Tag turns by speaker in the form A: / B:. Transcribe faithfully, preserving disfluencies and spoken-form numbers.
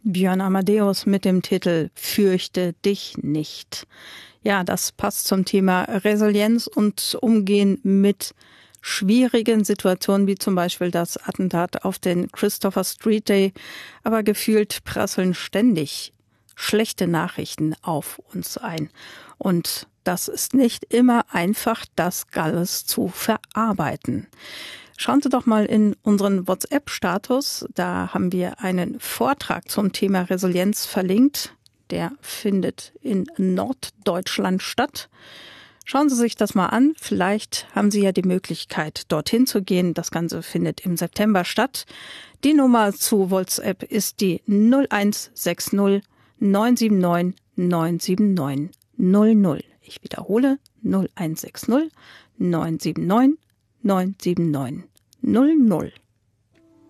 A: Björn Amadeus mit dem Titel Fürchte dich nicht. Ja, das passt zum Thema Resilienz und Umgehen mit schwierigen Situationen, wie zum Beispiel das Attentat auf den Christopher Street Day. Aber gefühlt prasseln ständig schlechte Nachrichten auf uns ein. Und das ist nicht immer einfach, das alles zu verarbeiten. Schauen Sie doch mal in unseren WhatsApp-Status. Da haben wir einen Vortrag zum Thema Resilienz verlinkt. Der findet in Norddeutschland statt. Schauen Sie sich das mal an. Vielleicht haben Sie ja die Möglichkeit, dorthin zu gehen. Das Ganze findet im September statt. Die Nummer zu WhatsApp ist die null eins sechs null neun sieben neun neun sieben neun null null. Ich wiederhole null eins sechs null neun sieben neun neun sieben neun null null.